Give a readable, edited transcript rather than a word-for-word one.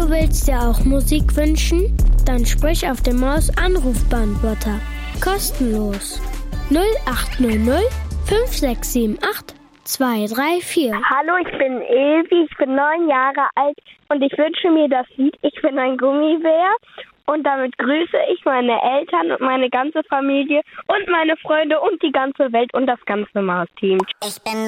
Du willst dir auch Musik wünschen? Dann sprich auf dem Maus-Anrufbeantworter. Kostenlos. 0800 5678 234. Hallo, ich bin Ilvi, ich bin 9 Jahre alt und ich wünsche mir das Lied Ich bin ein Gummibär. Und damit grüße ich meine Eltern und meine ganze Familie und meine Freunde und die ganze Welt und das ganze Maus-Team. Ich bin